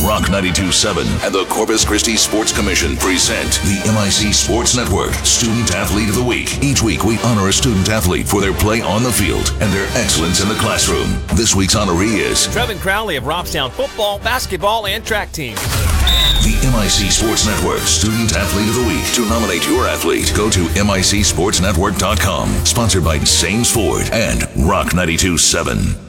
Rock 92.7 and the Corpus Christi Sports Commission present the MIC Sports Network Student Athlete of the Week. Each week, we honor a student athlete for their play on the field and their excellence in the classroom. This week's honoree is Trevin Crowley of Robstown football, basketball, and track team. The MIC Sports Network Student Athlete of the Week. To nominate your athlete, go to MICSportsNetwork.com. Sponsored by Sames Ford and Rock 92.7.